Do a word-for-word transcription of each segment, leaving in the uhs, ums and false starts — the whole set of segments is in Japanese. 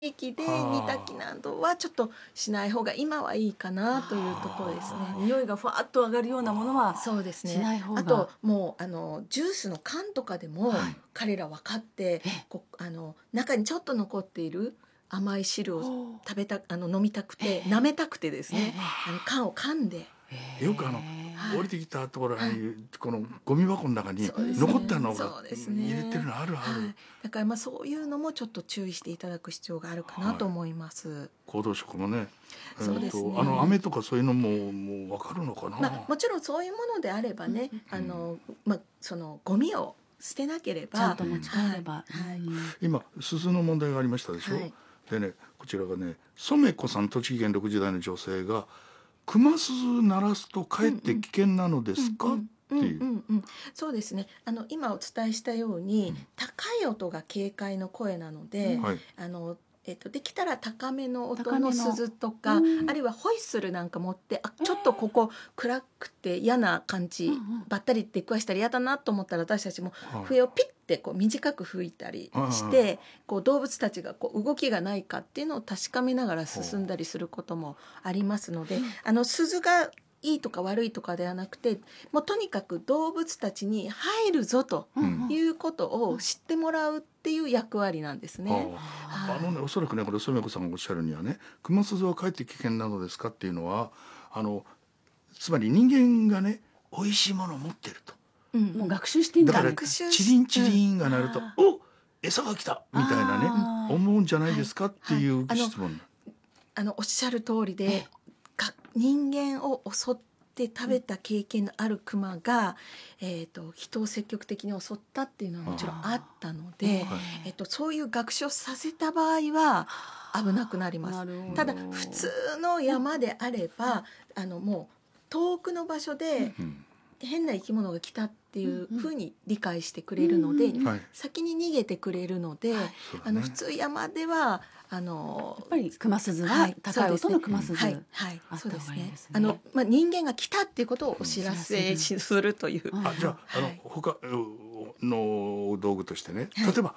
域で煮炊きなどはちょっとしない方が今はいいかなというところですね。 匂いがふわっと上がるようなものはそうですね。 しない方が。 あともうあのジュースの缶とかでも、 はい彼ら分かってこあの中にちょっと残っている甘い汁を食べたあの飲みたくて、舐めたくてですね、あの缶を噛んでよくあの、 はい降りてきたところにこのゴミ箱の中にそうですね残ったのがそうですね入れてるのあるある、 はい、だからまあそういうのもちょっと注意していただく必要があるかなと思います、 行動食もね、 そうですねえーとあの飴とかそういうのももう分かるのかな、 まあ、もちろんそういうものであればね、あのまあ、そのゴミを捨てなければちゃんと持ち帰れば、 はいはい今鈴の問題がありましたでしょ、 はいでねこちらがね染子さん、栃木県ろくじゅう代の女性が熊鈴鳴らすとかえって危険なのですか、っていう、 うんうんうん、そうですね。あの今お伝えしたように、うん、高い音が警戒の声なので、 はい、 あのえっと、できたら高めの音の鈴とか、うん、あるいはホイッスルなんか持ってあちょっとここ暗くて嫌な感じ、うんうん、ばったり出くわしたら嫌だなと思ったら私たちも笛をピッてこう短く吹いたりして、はい、こう動物たちがこう動きがないかっていうのを確かめながら進んだりすることもありますので、うん、あの鈴がいいとか悪いとかではなくて、もうとにかく動物たちに入るぞということを知ってもらうっていう役割なんですね。 うん、あ, あのねおそらくねこれ染子さんがおっしゃるにはね、熊鈴はかえって危険なのですかっていうのは、あのつまり人間がね美味しいものを持ってると、 うん、もう学習してんだからチリンチリンが鳴ると、うん、お餌が来たみたいなね思うんじゃないですかっていう質問、はいはい、 あのあのおっしゃる通りで、人間を襲って食べた経験のあるクマが、えー、と人を積極的に襲ったっていうのはもちろんあったので、えー、とそういう学習をさせた場合は危なくなります。ただ普通の山であれば、あのもう遠くの場所で変な生き物が来たっていうふうに理解してくれるので、うんうん、先に逃げてくれるので、はい、あの普通山ではあのやっぱり熊鈴は高い音の熊鈴、 はいはいそうですね。あのまあ人間が来たっていうことをお知らせするという。 あじゃあ、はい、あの他の道具としてね、例えば、はい、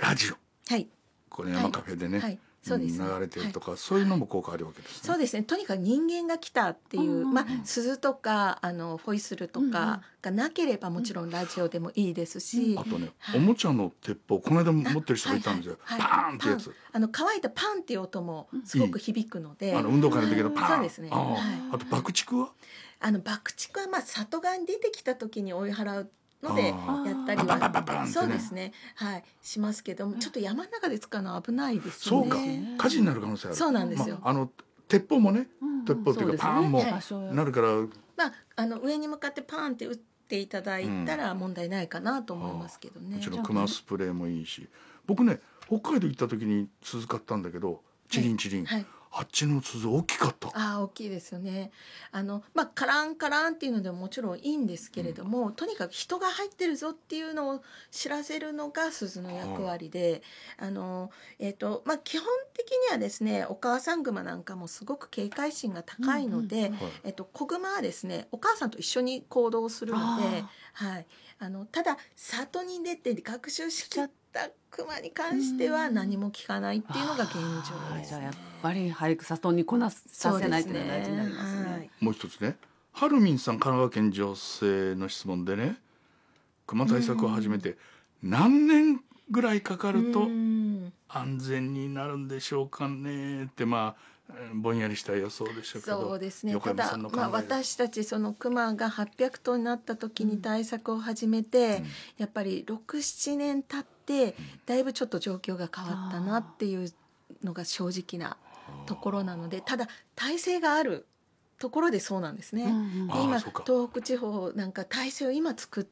ラジオ、はい、これ山カフェでね。はいはいそうですね、流れてるとか、はい、そういうのも効果あるわけですね。 そうですね。とにかく人間が来たっていう、まあ鈴とかあのホイッスルとかがなければもちろんラジオでもいいですし、 あとね、はい、おもちゃの鉄砲この間持ってる人がいたんですよ。はいはいはい、パーンってやつ。 あの乾いたパンっていう音もすごく響くので、いいあの運動会の時のパーン。 そうですね。 あ、はい、あと爆竹は？ あの爆竹はまあ里側に出てきた時に追い払う。のでやったりはそうですね、はい、しますけども、ちょっと山の中で使うのは危ないですよね。 そうか、火事になる可能性ある。 そうなんですよ。 まあ、あの鉄砲もね、鉄砲っていうかパーンもなるから、 まああの上に向かってパーンって撃っていただいたら問題ないかなと思いますけどね。 もちろんクマスプレーもいいし、僕ね北海道行った時に鈴買ったんだけど、チリンチリン。はいあっちの鈴大きかった。 ああ大きいですよね。あのまあカランカランっていうのでももちろんいいんですけれども、うん、とにかく人が入ってるぞっていうのを知らせるのが鈴の役割で、あのえっ、ー、とまあ基本的にはですね、お母さんグマなんかもすごく警戒心が高いので、うんうんうん、えっ、ー、と子グマはですねお母さんと一緒に行動するので、はい、あのただ里に出て学習しきったクマに関しては何も聞かないっていうのが現状ですね。 じゃあやっぱり早く里に来なさせないというのが大事になりますね。はい、 もう一つね、はるみんさん神奈川県女性の質問でね、クマ対策を始めて何年ぐらいかかると安全になるんでしょうかねって、まあぼんやりした予想でしょうけど。 そうですね。ただ、まあ、私たちそのクマがはっぴゃく頭になった時に対策を始めて、うん、やっぱりろく、ななねん経ってだいぶちょっと状況が変わったなっていうのが正直なところなので、ただ体制があるところでそうなんですね。うんうん、で今東北地方なんか体制を今作って、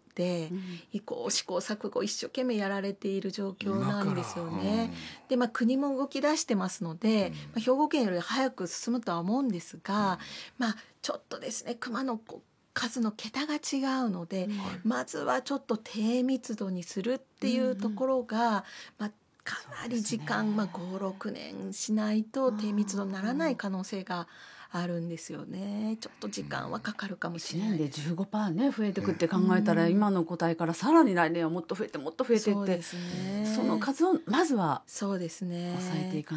うん、移行試行錯誤一生懸命やられている状況なんですよね。うん、でまあ国も動き出してますので、うんまあ、兵庫県より早く進むとは思うんですが、うん、まあちょっとですね熊の数の桁が違うので、うん、まずはちょっと低密度にするっていうところが、うんまあかなり時間、ねまあ、ご、ろくねんしないと低密度にならない可能性があるんですよね。ちょっと時間はかかるかもしれない。 いちねんで じゅうごパーセント ね増えてくって考えたら、うん、今の個体からさらに来年はもっと増えてもっと増えていって、 そうですね、 その数をまずはそうですね抑えていかない